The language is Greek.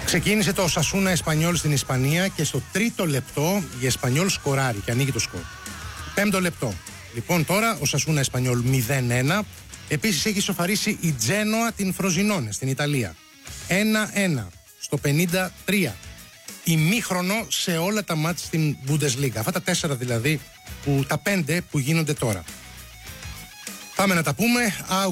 Ξεκίνησε το Οσασούνα Εσπανιόλ στην Ισπανία και στο τρίτο λεπτό η Εσπανιόλ σκοράρει και ανοίγει το σκορ. Πέμπτο λεπτό. Λοιπόν, τώρα Οσασούνα Εσπανιόλ 0-1. Επίσης έχει ισοφαρίσει η Τζένοα την Φροζινόνε στην Ιταλία. 1-1 στο 53. Ημίχρονο σε όλα τα μάτς στην Bundesliga. Αυτά τα 4 δηλαδή, τα 5 που γίνονται τώρα. Πάμε να τα πούμε.